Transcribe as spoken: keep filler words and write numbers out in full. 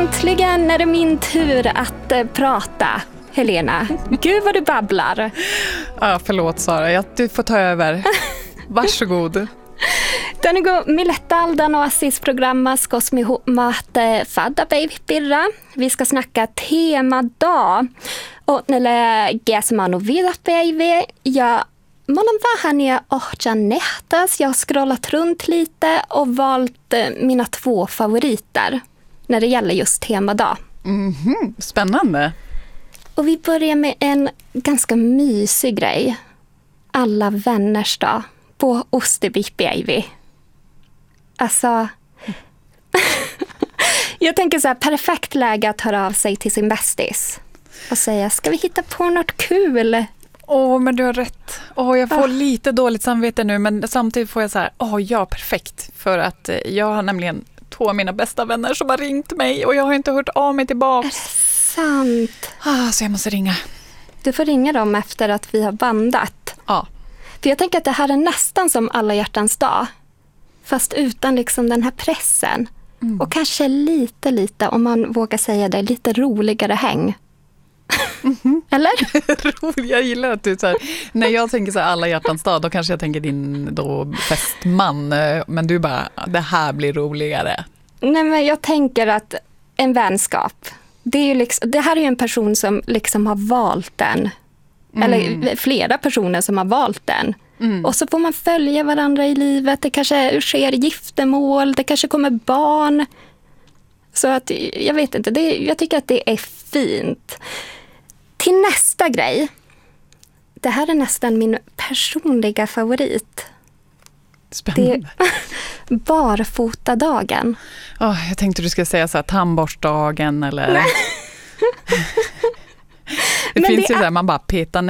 Äntligen är det min tur att eh, prata, Helena. Gud vad du babblar. Ja, förlåt Sara, jag, du får ta över. Varsågod. Tänne Miletta Aldan och Assis programma ska oss med mat fadda babypirra. Vi ska snacka temadag. Och när det är som man och vill baby, jag många var han jag orkar nähtas. Jag har scrollat runt lite och valt mina två favoriter när det gäller just temadag. Mm-hmm. Spännande. Och vi börjar med en ganska mysig grej. Alla vänners dag på Ostervik baby. Alltså, jag tänker så här, perfekt läge att höra av sig till sin bästis och säga, ska vi hitta på något kul? Åh, oh, men du har rätt. Åh, oh, jag får ah. lite dåligt samvete nu, men samtidigt får jag så här, åh oh, ja, perfekt. För att jag har nämligen två av mina bästa vänner som har ringt mig och jag har inte hört av mig tillbaka. Är det sant? Ah, så jag måste ringa. Du får ringa dem efter att vi har bandat. Ja. För jag tänker att det här är nästan som alla hjärtans dag. Fast utan liksom den här pressen. Mm. Och kanske lite, lite, om man vågar säga det, lite roligare häng. Mm-hmm. Eller? Jag gillar att du så här, när jag tänker så här alla hjärtans dag, då kanske jag tänker din då festman. Men du bara, det här blir roligare. Nej, men jag tänker att en vänskap, det, är ju liksom, det här är ju en person som liksom har valt den. Mm. Eller flera personer som har valt den. Mm. Och så får man följa varandra i livet. Det kanske sker giftermål. Det kanske kommer barn. Så att, jag vet inte. Det, jag tycker att det är fint. Till nästa grej. Det här är nästan min personliga favorit. Spännande. Det är barfotadagen. Oh, jag tänkte du skulle säga så här tandborstdagen eller... det Men finns det ju är... så här, man bara petar